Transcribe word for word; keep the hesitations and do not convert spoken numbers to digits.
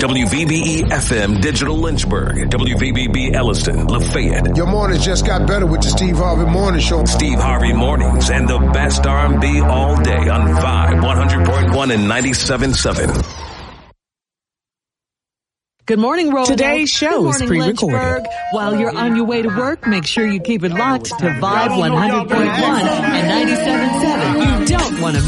W V B E F M Digital Lynchburg, W V B B Elliston, Lafayette. Your mornings just got better with the Steve Harvey Morning Show. Steve Harvey Mornings and the best R and B all day on Vibe one hundred point one and ninety-seven point seven. Good morning, Roanoke. Today's show is pre-recorded. While you're on your way to work, make sure you keep it locked to Vibe one hundred point one and ninety-seven point seven. You don't want to